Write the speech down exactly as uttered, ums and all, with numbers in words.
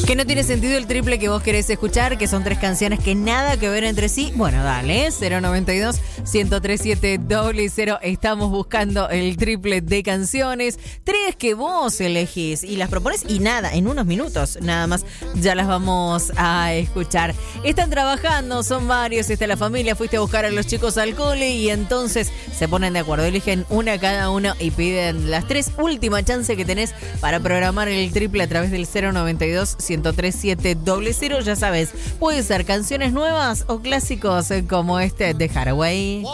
Que no tiene sentido el triple que vos querés escuchar, que son tres canciones que nada que ver entre sí. Bueno, dale, cero noventa y dos, uno cero tres siete, cero cero. Estamos buscando el triple de canciones. Tres que vos elegís y las propones y nada, en unos minutos nada más ya las vamos a escuchar. Están trabajando, son varios, está la familia, fuiste a buscar a los chicos al cole y entonces se ponen de acuerdo, eligen una cada uno y piden las tres. Última chance que tenés para programar el triple a través del cero noventa y dos, uno tres siete, cero cero. Ya sabes, puede ser canciones nuevas o clásicos como este de Haraway.